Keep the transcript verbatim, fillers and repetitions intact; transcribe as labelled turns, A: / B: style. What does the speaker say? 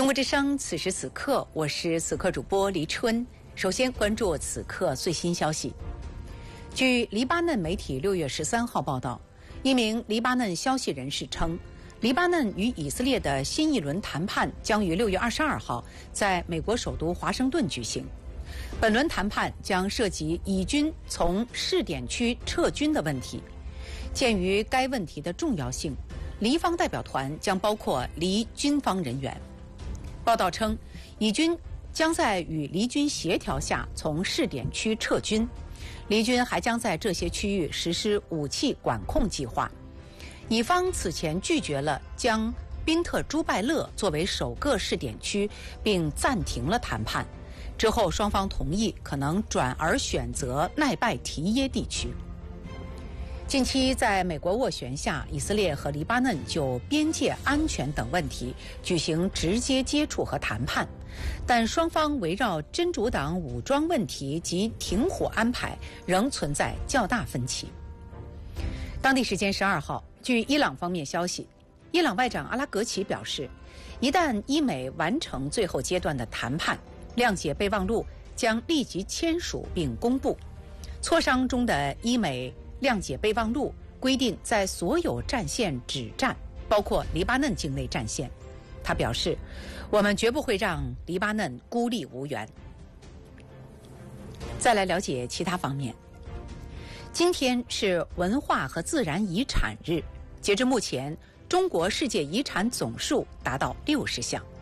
A: 中国之声，此时此刻，我是此刻主播黎春。首先关注此刻最新消息。据黎巴嫩媒体六月十三号报道，一名黎巴嫩消息人士称，黎巴嫩与以色列的新一轮谈判将于六月二十二号在美国首都华盛顿举行。本轮谈判将涉及以军从试点区撤军的问题。鉴于该问题的重要性，黎方代表团将包括黎军方人员。报道称，以军将在与黎军协调下从试点区撤军，黎军还将在这些区域实施武器管控计划。以方此前拒绝了将宾特朱拜勒作为首个试点区，并暂停了谈判。之后双方同意可能转而选择奈拜提耶地区。近期在美国斡旋下，以色列和黎巴嫩就边界安全等问题举行直接接触和谈判，但双方围绕真主党武装问题及停火安排仍存在较大分歧。当地时间十二号，据伊朗方面消息，伊朗外长阿拉格齐表示，一旦伊美完成最后阶段的谈判，谅解备忘录将立即签署并公布。磋商中的伊美谅解备忘录规定在所有战线止战，包括黎巴嫩境内战线。他表示，我们绝不会让黎巴嫩孤立无援。再来了解其他方面。今天是文化和自然遗产日，截至目前，中国世界遗产总数达到六十项。